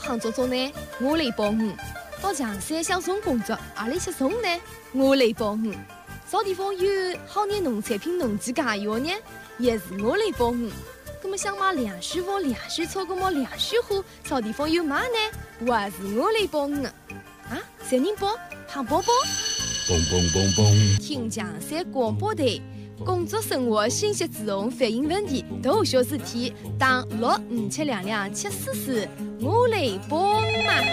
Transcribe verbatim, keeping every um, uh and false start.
行做做呢？我来帮你。到强山乡村工作，哪里去送呢？我来帮你。啥地方有好的农产品、农机加油呢？也是我来帮你。那么想买两束花、两束草，那么两束花，啥地方有卖呢？还是我来帮你。啊，三人帮，喊宝宝。 嘣嘣嘣嘣！ 听强山广播台，工作生活信息自动反映问题，大小事体，打六五七两两七四四，我来帮忙。